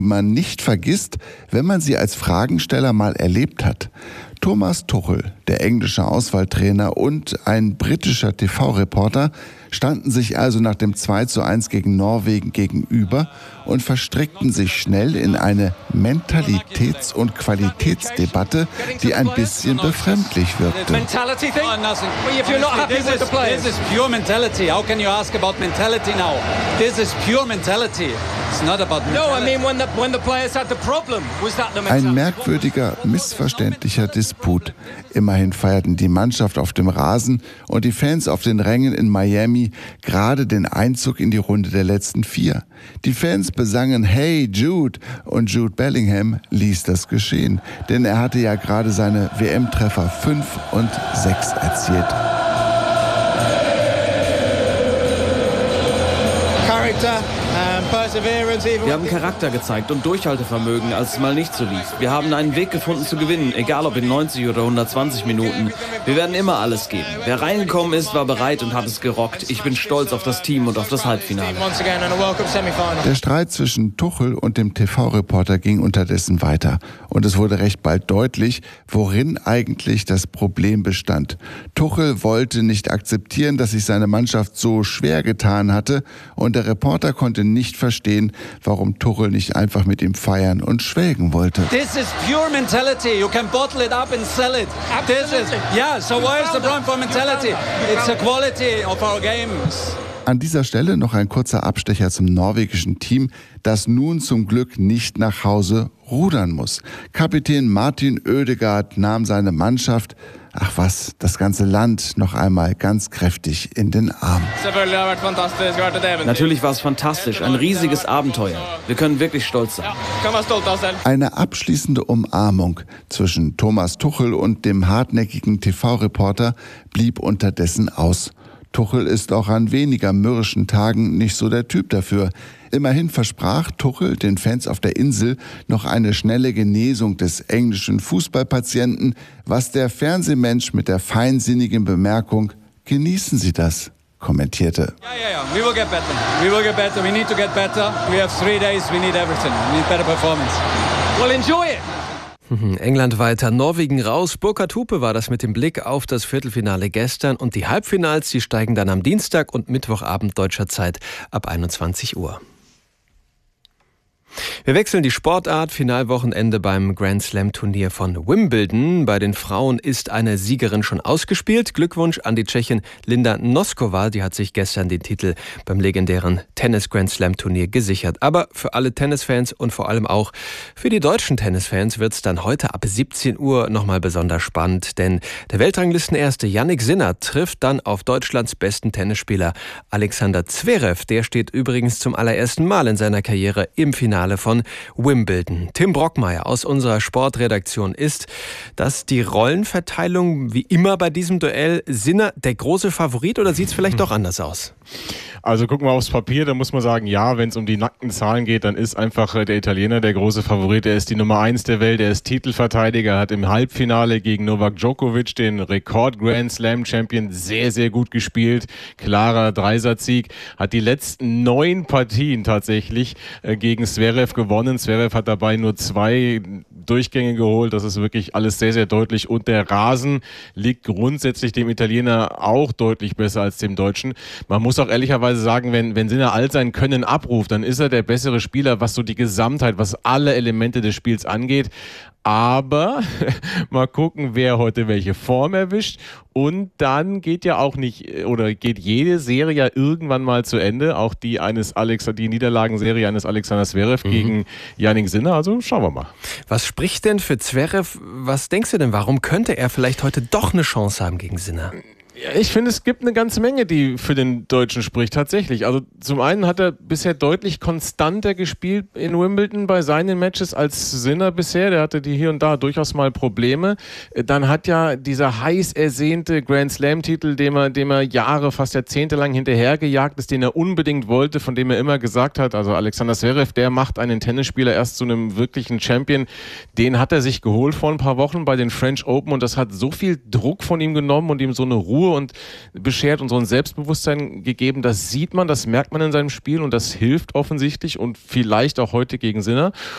man nicht vergisst, wenn man sie als Fragensteller mal erlebt hat. Thomas Tuchel, der englische Auswahltrainer und ein britischer TV-Reporter, standen sich also nach dem 2:1 gegen Norwegen gegenüber und verstrickten sich schnell in eine Mentalitäts- und Qualitätsdebatte, die ein bisschen befremdlich wirkte. Ein merkwürdiger, missverständlicher Disput. Immerhin feierten die Mannschaft auf dem Rasen und die Fans auf den Rängen in Miami gerade den Einzug in die Runde der letzten 4. Die Fans besangen Hey Jude und Jude Bellingham ließ das geschehen, denn er hatte ja gerade seine WM-Treffer 5 und 6 erzielt. Wir haben Charakter gezeigt und Durchhaltevermögen, als es mal nicht so lief. Wir haben einen Weg gefunden zu gewinnen, egal ob in 90 oder 120 Minuten. Wir werden immer alles geben. Wer reingekommen ist, war bereit und hat es gerockt. Ich bin stolz auf das Team und auf das Halbfinale. Der Streit zwischen Tuchel und dem TV-Reporter ging unterdessen weiter. Und es wurde recht bald deutlich, worin eigentlich das Problem bestand. Tuchel wollte nicht akzeptieren, dass sich seine Mannschaft so schwer getan hatte, und der Reporter konnte nicht verstehen, warum Tuchel nicht einfach mit ihm feiern und schwelgen wollte. This is pure mentality. You can bottle it up and sell it. This is, yeah, so where's the problem for mentality? It's the quality of our games. An dieser Stelle noch ein kurzer Abstecher zum norwegischen Team, das nun zum Glück nicht nach Hause rudern muss. Kapitän Martin Ødegaard nahm seine Mannschaft, das ganze Land noch einmal ganz kräftig in den Arm. Natürlich war es fantastisch, ein riesiges Abenteuer. Wir können wirklich stolz sein. Eine abschließende Umarmung zwischen Thomas Tuchel und dem hartnäckigen TV-Reporter blieb unterdessen aus. Tuchel ist auch an weniger mürrischen Tagen nicht so der Typ dafür. Immerhin versprach Tuchel den Fans auf der Insel noch eine schnelle Genesung des englischen Fußballpatienten, was der Fernsehmensch mit der feinsinnigen Bemerkung "Genießen Sie das" kommentierte. We will get better. We will get better. We need to get better. We have 3 days. We need everything. We need better performance. Well, enjoy it. England weiter, Norwegen raus. Burkhard Hupe war das mit dem Blick auf das Viertelfinale gestern. Und die Halbfinals, die steigen dann am Dienstag und Mittwochabend deutscher Zeit ab 21 Uhr. Wir wechseln die Sportart. Finalwochenende beim Grand Slam Turnier von Wimbledon. Bei den Frauen ist eine Siegerin schon ausgespielt. Glückwunsch an die Tschechin Linda Noskova. Die hat sich gestern den Titel beim legendären Tennis Grand Slam Turnier gesichert. Aber für alle Tennisfans und vor allem auch für die deutschen Tennisfans wird es dann heute ab 17 Uhr nochmal besonders spannend. Denn der Weltranglistenerste Jannik Sinner trifft dann auf Deutschlands besten Tennisspieler Alexander Zverev. Der steht übrigens zum allerersten Mal in seiner Karriere im Finale von Wimbledon. Tim Brockmeier aus unserer Sportredaktion. Ist das die Rollenverteilung wie immer bei diesem Duell? Sinner der große Favorit oder sieht es vielleicht doch anders aus? Also gucken wir aufs Papier, da muss man sagen, ja, wenn es um die nackten Zahlen geht, dann ist einfach der Italiener der große Favorit. Er ist die Nummer 1 der Welt, er ist Titelverteidiger, hat im Halbfinale gegen Novak Djokovic, den Rekord-Grand Slam-Champion, sehr, sehr gut gespielt. Klarer Dreisatzsieg, hat die letzten 9 Partien tatsächlich gegen Zverev gewonnen. Zverev hat dabei nur 2 Durchgänge geholt, das ist wirklich alles sehr, sehr deutlich. Und der Rasen liegt grundsätzlich dem Italiener auch deutlich besser als dem Deutschen. Man muss auch ehrlicherweise sagen, wenn Sinner all sein Können abruft, dann ist er der bessere Spieler, was so die Gesamtheit, was alle Elemente des Spiels angeht. Aber mal gucken, wer heute welche Form erwischt. Und dann geht ja auch nicht, oder geht jede Serie ja irgendwann mal zu Ende. Auch die Niederlagenserie eines Alexander Zverev gegen Jannik Sinner. Also schauen wir mal. Was spricht denn für Zverev? Was denkst du denn? Warum könnte er vielleicht heute doch eine Chance haben gegen Sinner? Ja, ich finde, es gibt eine ganze Menge, die für den Deutschen spricht, tatsächlich. Also zum einen hat er bisher deutlich konstanter gespielt in Wimbledon bei seinen Matches als Sinner bisher. Der hatte die hier und da durchaus mal Probleme. Dann hat ja dieser heiß ersehnte Grand Slam-Titel, dem er Jahre, fast Jahrzehnte lang hinterhergejagt ist, den er unbedingt wollte, von dem er immer gesagt hat, also Alexander Zverev, der macht einen Tennisspieler erst zu einem wirklichen Champion. Den hat er sich geholt vor ein paar Wochen bei den French Open und das hat so viel Druck von ihm genommen und ihm so eine Ruhe und beschert und so ein Selbstbewusstsein gegeben. Das sieht man, das merkt man in seinem Spiel und das hilft offensichtlich und vielleicht auch heute gegen Sinner.